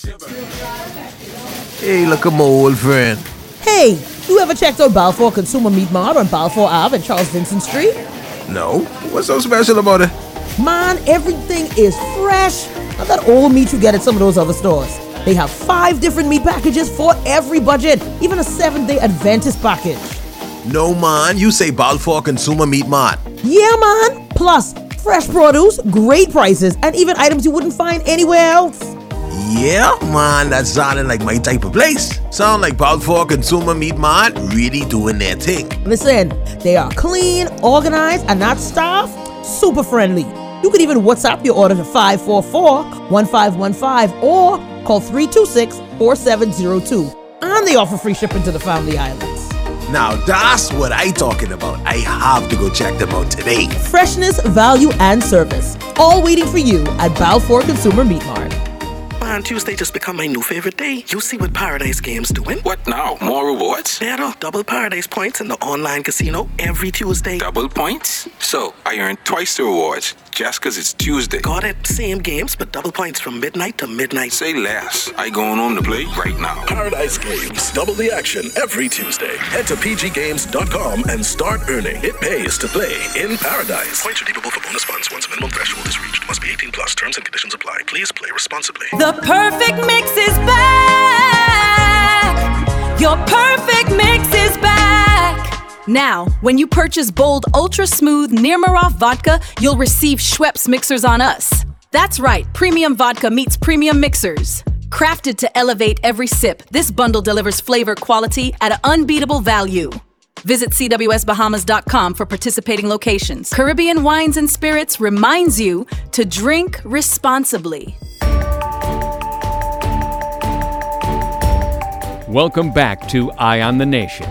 Hey, look at my old friend. Hey, you ever checked out Balfour Consumer Meat Mart on Balfour Ave and Charles Vincent Street? No? What's so special about it? Man, everything is fresh. Not that old meat you get at some of those other stores. They have 5 different meat packages for every budget, even a 7-day Adventist package. No, man. You say Balfour Consumer Meat Mart. Yeah, man. Plus, fresh produce, great prices, and even items you wouldn't find anywhere else. Yeah, man. That's sounding like my type of place. Sound like Balfour Consumer Meat Mart really doing their thing. Listen, they are clean, organized, and that staff, super friendly. You could even WhatsApp your order to 544-1515 or call 326-4702. And they offer free shipping to the Family Islands. Now that's what I talking about. I have to go check them out today. Freshness, value, and service. All waiting for you at Balfour Consumer Meat Mart. Man, Tuesday just become my new favorite day. You see what Paradise Games doing? What now? More rewards? Better. Double Paradise points in the online casino every Tuesday. Double points? So, I earn twice the rewards just because it's Tuesday. Got it. Same games, but double points from midnight to midnight. Say less. I going home to play right now. Paradise Games. Double the action every Tuesday. Head to pggames.com and start earning. It pays to play in Paradise. Points redeemable for bonus funds once a minimum threshold is reached. Must be 18 plus. Terms and conditions apply. Please play responsibly. The perfect mix is back. Your perfect mix is back. Now, when you purchase Bold Ultra Smooth Nirmaroff vodka, you'll receive Schweppes mixers on us. That's right, premium vodka meets premium mixers. Crafted to elevate every sip, this bundle delivers flavor quality at an unbeatable value. Visit CWSBahamas.com for participating locations. Caribbean Wines and Spirits reminds you to drink responsibly. Welcome back to Eye on the Nation.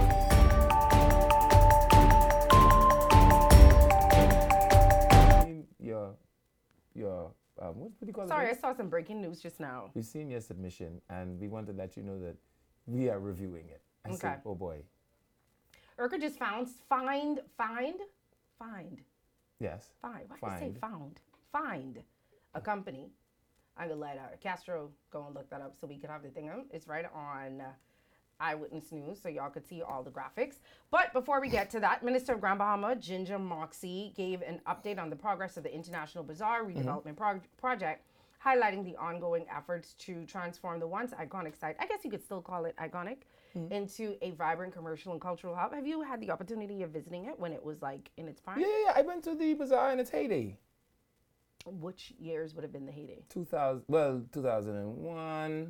What do you call it? Sorry, I saw some breaking news just now. We've seen your submission, and we want to let you know that we are reviewing it. I said, oh boy. Urca just fined. Yes. Why did you say found? Fined a company. I'm gonna let Castro go and look that up so we can have the thing out. It's right on Eyewitness News, so y'all could see all the graphics. But before we get to that, Minister of Grand Bahama, Ginger Moxie, gave an update on the progress of the International Bazaar redevelopment project, highlighting the ongoing efforts to transform the once iconic site, I guess you could still call it iconic, into a vibrant commercial and cultural hub. Have you had the opportunity of visiting it when it was like in its prime? Yeah, I went to the bazaar in its heyday. Which years would have been the heyday? 2001,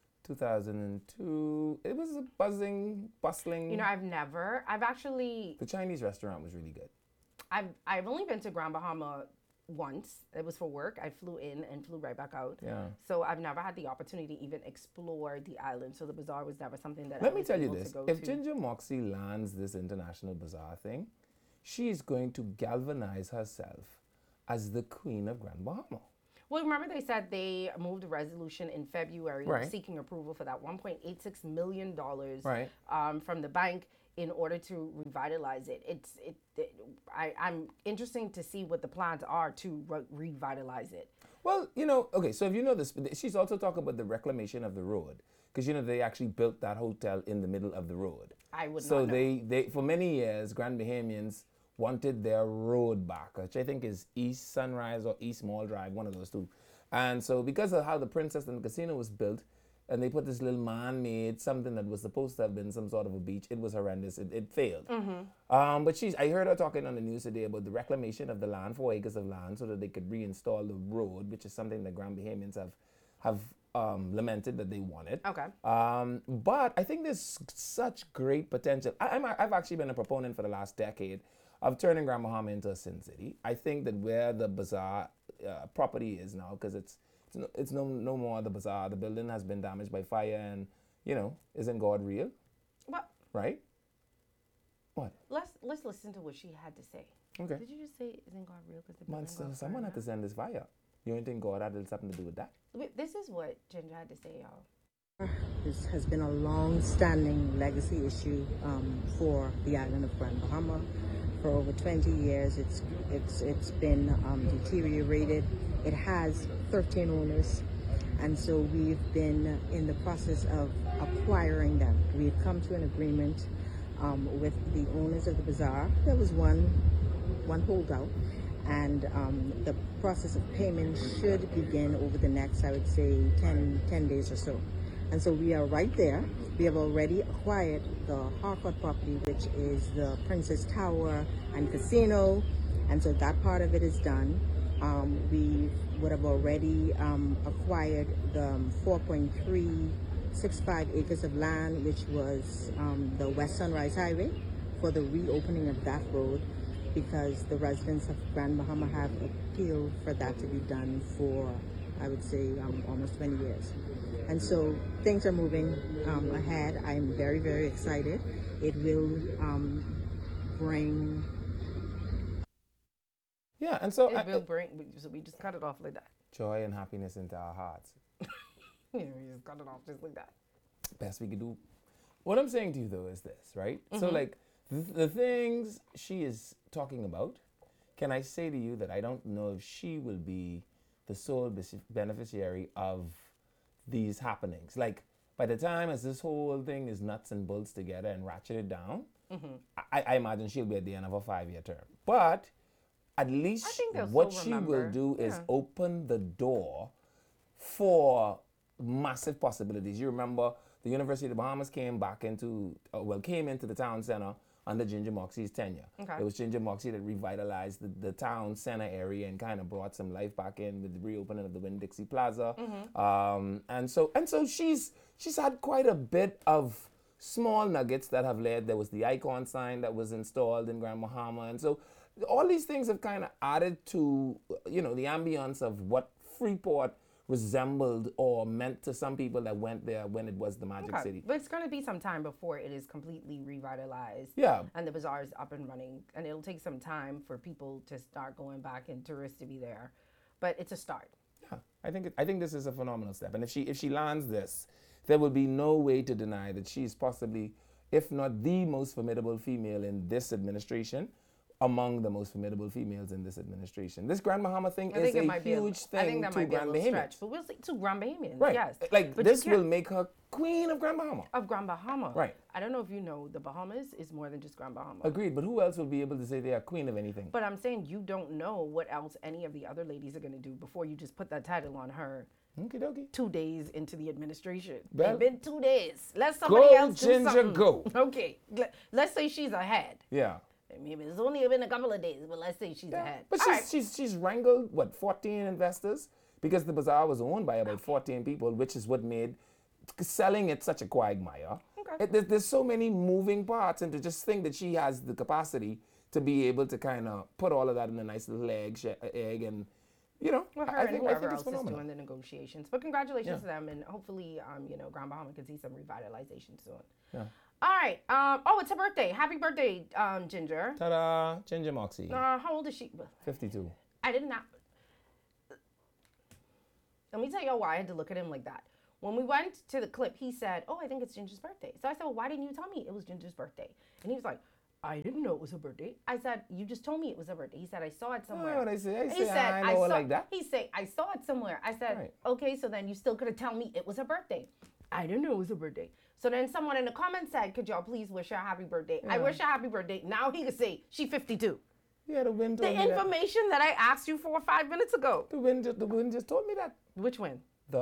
2002. It was a buzzing, bustling. You know, I've actually... The Chinese restaurant was really good. I've only been to Grand Bahama once. It was for work. I flew in and flew right back out. Yeah. So I've never had the opportunity to even explore the island. So the bazaar was never something that Let me tell you this. If Ginger Moxie lands this international bazaar thing, she's going to galvanize herself as the queen of Grand Bahama. Well, remember they said they moved a resolution in February seeking approval for that $1.86 million from the bank in order to revitalize it. I'm interested to see what the plans are to revitalize it. Well, you know, okay, so if you know this, she's also talking about the reclamation of the road. Because, you know, they actually built that hotel in the middle of the road. I would not know. So they for many years, Grand Bahamians wanted their road back, which I think is East Sunrise or East Mall Drive, one of those two. And so because of how the Princess and the casino was built, and they put this little man-made something that was supposed to have been some sort of a beach, it was horrendous. It failed. But I heard her talking on the news today about the reclamation of the land, 4 acres of land, so that they could reinstall the road, which is something that Grand Bahamians have lamented that they wanted. Okay. But I think there's such great potential. I've actually been a proponent for the last decade of turning Grand Bahama into a sin city. I think that where the bazaar property is now, because it's no more the bazaar. The building has been damaged by fire, and you know, isn't God real? What? Right? What? Let's listen to what she had to say. Okay. Did you just say isn't God real? Because someone had to send this fire. You don't think God had something to do with that? This is what Ginger had to say, y'all. This has been a long-standing legacy issue for the island of Grand Bahama. For over 20 years, it's been deteriorated. It has 13 owners. And so we've been in the process of acquiring them. We've come to an agreement with the owners of the bazaar. There was one holdout, and the process of payment should begin over the next, I would say, 10 days or so. And so we are right there. We have already acquired the Harcourt property, which is the Princess Tower and Casino, and so that part of it is done. We would have already acquired the 4.365 acres of land, which was the West Sunrise Highway, for the reopening of that road, because the residents of Grand Bahama have appealed for that to be done for, I would say, almost 20 years. And so things are moving ahead. I'm very, very excited. It will bring... Yeah, and so... It will bring... So we just cut it off like that. Joy and happiness into our hearts. Yeah, we just cut it off just like that. Best we could do. What I'm saying to you, though, is this, right? So, like, the things she is talking about, can I say to you that I don't know if she will be the sole beneficiary of these happenings. Like, by the time as this whole thing is nuts and bolts together and ratcheted down, I imagine she'll be at the end of a 5-year term. But at least what she will do is open the door for massive possibilities. You remember the University of the Bahamas came into the town center under Ginger Moxie's tenure. Okay. It was Ginger Moxie that revitalized the town center area and kind of brought some life back in with the reopening of the Winn-Dixie Plaza. And so she's had quite a bit of small nuggets that have led. There was the icon sign that was installed in Grand Bahama, and so all these things have kind of added to the ambience of what Freeport resembled or meant to some people that went there when it was the Magic City. But it's going to be some time before it is completely revitalized. Yeah. And the bazaar is up and running. And it'll take some time for people to start going back and tourists to be there. But it's a start. Yeah, I think this is a phenomenal step. And if she lands this, there will be no way to deny that she's possibly, if not the most formidable female in this administration, among the most formidable females in this administration. This Grand Bahama thing is a huge thing to Grand Bahamians. But we'll see to Grand Bahamians, right. yes. Like, but this will make her queen of Grand Bahama. Of Grand Bahama. Right. I don't know if you know, the Bahamas is more than just Grand Bahama. Agreed, but who else will be able to say they are queen of anything? But I'm saying you don't know what else any of the other ladies are going to do before you just put that title on her. Okie dokie. 2 days into the administration. Well, it's been 2 days. Let somebody else do Ginger, something. go. Okay. Let's say she's ahead. Yeah. Maybe it's only been a couple of days, but let's say she's ahead. But she's wrangled, 14 investors? Because the bazaar was owned by about 14 people, which is what made selling it such a quagmire. Okay. There's so many moving parts, and to just think that she has the capacity to be able to kind of put all of that in a nice little egg and, Well, her I and think whoever it's else phenomenal. is doing the negotiations. But congratulations to them, and hopefully, Grand Bahama can see some revitalization soon. Yeah. All right. It's her birthday. Happy birthday, Ginger. Ta-da, Ginger Moxie. How old is she? 52. I did not. Let me tell you why I had to look at him like that. When we went to the clip, he said, I think it's Ginger's birthday. So I said, well, why didn't you tell me it was Ginger's birthday? And he was like, I didn't know it was her birthday. I said, you just told me it was her birthday. He said, I saw it somewhere. Oh, I know her like that. He said, I saw it somewhere. I said, okay, so then you still could have told me it was her birthday. I didn't know it was her birthday. So then someone in the comments said, could y'all please wish her a happy birthday? Yeah. I wish her a happy birthday. Now he could say, she's 52. Yeah, the wind told me that. The information that I asked you for 5 minutes ago. The wind just told me that. Which wind?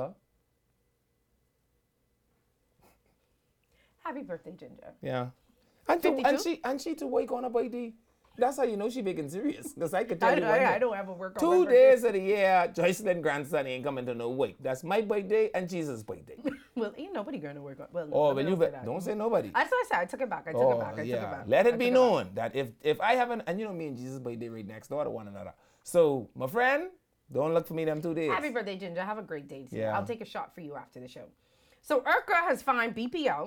Happy birthday, Ginger. Yeah. And she to work on her birthday. That's how you know she making serious. Because I could tell you I don't ever work on 2 days of the year, Joycelyn grandson ain't coming to no wake. That's my birthday and Jesus' birthday. Well, ain't nobody going to work on. Well, no, don't say nobody. That's what I said. I took it back. I took it back. Let it be known that if I haven't, and me and Jesus' birthday right next door to one another. So, my friend, don't look for me them 2 days. Happy birthday, Ginger. Have a great day too. Yeah. I'll take a shot for you after the show. So, IRCA has fined BPL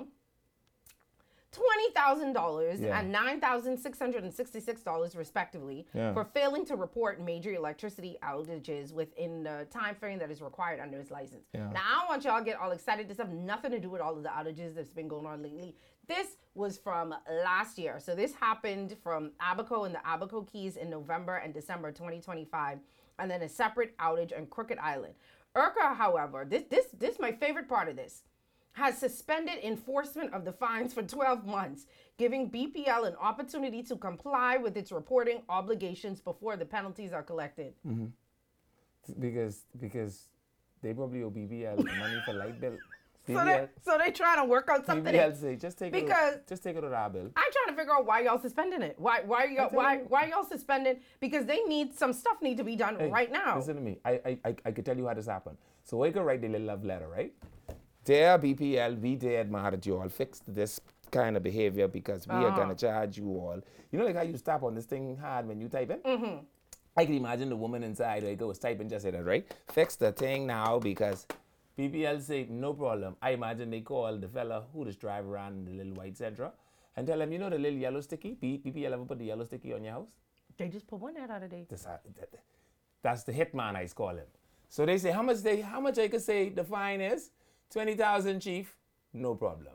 $20,000 and $9,666 respectively for failing to report major electricity outages within the time frame that is required under his license. Yeah. Now, I don't want y'all to get all excited. This has nothing to do with all of the outages that's been going on lately. This was from last year. So this happened from Abaco and the Abaco Keys in November and December 2025, and then a separate outage on Crooked Island. IRCA, however, this my favorite part of this, has suspended enforcement of the fines for 12 months, giving BPL an opportunity to comply with its reporting obligations before the penalties are collected. Mm-hmm. Because they probably owe BPL money for light bill. So they trying to work out something. BPL say just take it out of our bill. I'm trying to figure out why y'all suspending it. Why y'all suspending? Because they need some stuff need to be done right now. Listen to me. I could tell you how this happened. So we could write the little love letter, right? Dear BPL, we did mad at you all. Fix this kind of behavior because we are gonna charge you all. You know, like how you stop on this thing hard when you type in. Mm-hmm. I can imagine the woman inside like was typing just said that, right? Fix the thing now because BPL say no problem. I imagine they call the fella who just drive around in the little white Sentra and tell him, you know the little yellow sticky? BPL ever put the yellow sticky on your house? They just put one out of the day. That's the hitman I call him. So they say how much I could say the fine is? 20,000, chief. No problem.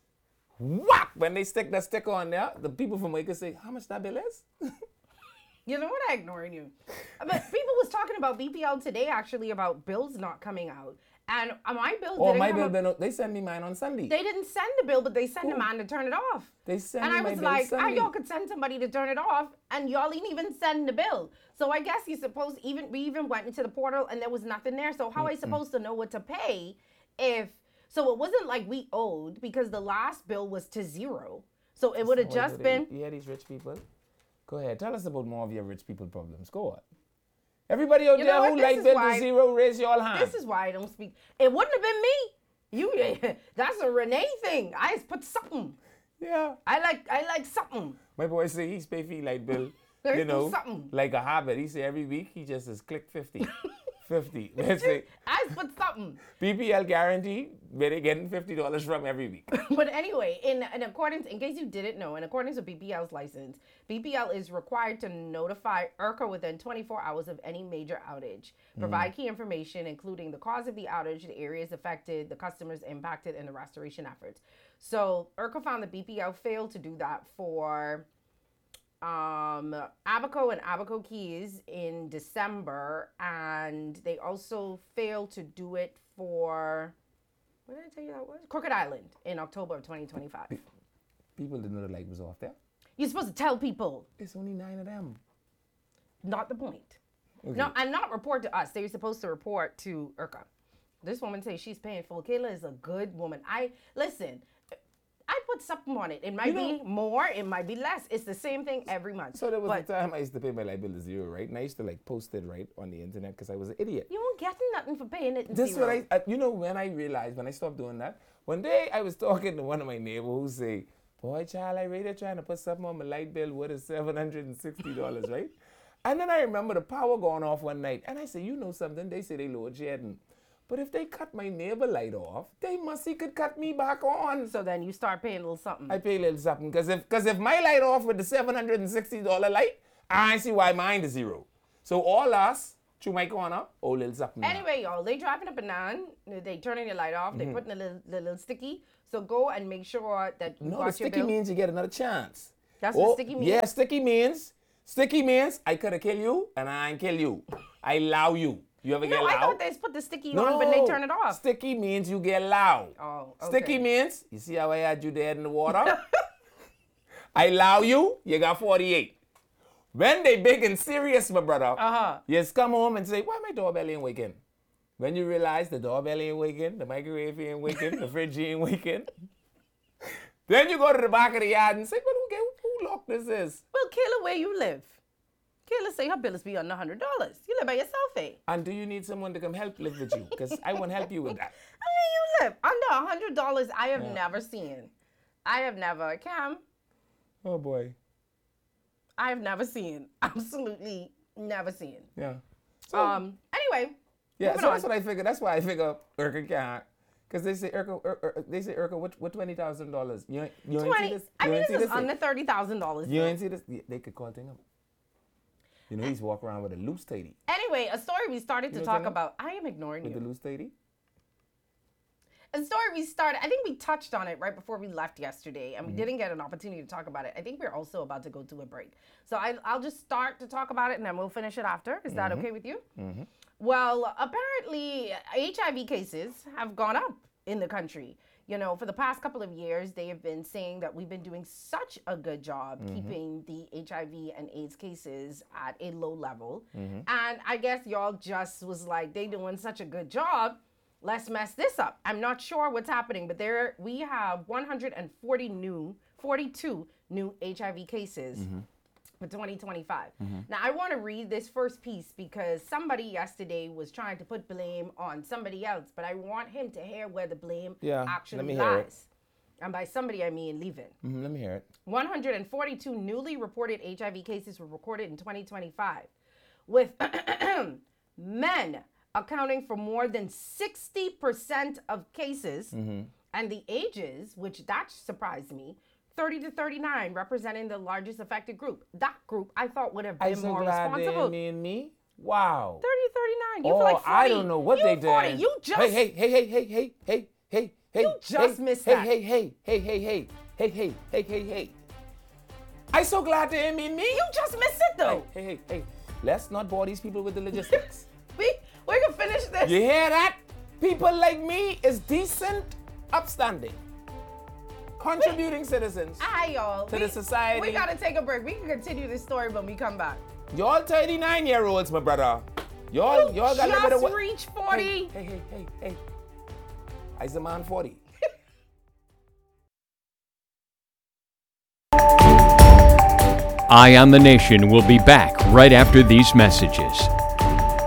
Whack! When they stick that sticker on there, the people from Waker say, how much that bill is? You know what? I'm ignoring you. But people was talking about BPL today, actually, about bills not coming out. And my bill didn't come out. They sent me mine on Sunday. They didn't send the bill, but they sent a man to turn it off. They sent and me I my was bill like, Sunday. y'all could send somebody to turn it off, and y'all didn't even send the bill. So I guess we even went into the portal, and there was nothing there. So how I supposed to know what to pay if... So it wasn't like we owed because the last bill was to zero. So it would have just been... Yeah, these rich people. Go ahead. Tell us about more of your rich people problems. Go on. Everybody out there who like bill to zero, raise your hand. This is why I don't speak. It wouldn't have been me. That's a Renee thing. I just put something. Yeah. I like something. My boy say he's pay fee light bill. You know, like a habit. He say every week he just says click 50. 50. Let's say. I just put something. BPL guarantee, they're getting $50 from every week. But anyway, in accordance, in case you didn't know, in accordance with BPL's license, BPL is required to notify IRCA within 24 hours of any major outage. Provide key information, including the cause of the outage, the areas affected, the customers impacted, and the restoration efforts. So IRCA found that BPL failed to do that for Abaco and Abaco Keys in December, and they also failed to do it for, what did I tell you that was? Crooked Island in October of 2025. People didn't know the light was off there. You're supposed to tell people. It's only 9 of them. Not the point. Okay. No, and not report to us. They were supposed to report to IRCA. This woman says she's paying full. Kayla is a good woman. Listen, I put something on it. It might be more, it might be less. It's the same thing every month. So there was a time I used to pay my light bill to zero, right? And I used to like post it right on the internet because I was an idiot. You won't get nothing for paying it to This is zero. what you know when I realized, when I stopped doing that, one day I was talking to one of my neighbors who say, boy, child, I really trying to put something on my light bill worth $760, right? And then I remember the power going off one night. And I said, you know something? They say they load shedding. But if they cut my neighbor light off, they could cut me back on. So then you start paying a little something. I pay a little something. Because if my light off with the $760 light, I see why mine is zero. So all us, through my corner, a little something. Anyway, y'all, they driving up and down. They turning your light off. They putting a little sticky. So go and make sure that you got your bill. No, the sticky means you get another chance. That's what sticky means? Yeah, sticky means I could have killed you and I ain't kill you. I allow you. You ever get loud? I thought they just put the sticky on, but they turn it off. Sticky means you get loud. Oh, okay. Sticky means, you see how I had you dead in the water? I allow you, you got 48. When they big and serious, my brother, you just come home and say, why my doorbell ain't waking? When you realize the doorbell ain't waking, the microwave ain't waking, the fridge ain't waking, then you go to the back of the yard and say, well, who locked this is? Well, Kayla, where you live? Kayla say her bill is beyond $100. You live by yourself, eh? And do you need someone to come live with you? Because I won't help you with that. I mean, you live under $100. I have never seen. I have never, Cam. Oh boy. I have never seen. Absolutely never seen. Yeah. So, anyway. Yeah. So that's what I figured. That's why I figure IRCA can't. Because they say IRCA, what $20,000? You ain't see this? I mean, this is under $30,000. You ain't see this? They could call thing up. You know, he's walking around with a loose teddy. Anyway, a story we started to talk about. I am ignoring you. With the loose teddy? A story we started, I think we touched on it right before we left yesterday, and we didn't get an opportunity to talk about it. I think we're also about to go to a break. So I'll just start to talk about it, and then we'll finish it after. Is that okay with you? Well, apparently HIV cases have gone up in the country. You know, for the past couple of years, they have been saying that we've been doing such a good job keeping the HIV and AIDS cases at a low level. And I guess y'all just was like, they doing such a good job, let's mess this up. I'm not sure what's happening, but we have 42 new HIV cases for 2025. Now, I want to read this first piece because somebody yesterday was trying to put blame on somebody else, but I want him to hear where the blame actually lies. And by somebody, I mean Levin. Let me hear it. 142 newly reported HIV cases were recorded in 2025, with men accounting for more than 60% of cases, and the ages, which that surprised me, 30 to 39, representing the largest affected group. That group, I thought, would have been more responsible. Me? Wow. 30 to 39. You feel like 40. I don't know what they did. 40. You just... Hey. You just missed that. Hey. I'm so glad they ain't mean me. You just missed it, though. Hey. Let's not bore these people with the logistics. We can finish this. You hear that? People like me is decent, upstanding, contributing citizens y'all. to the society. We got to take a break. We can continue this story when we come back. Y'all 39-year-olds, my brother. Y'all got a little bit of just reach 40. Hey. I's a man 40. Eye on the Nation will be back right after these messages.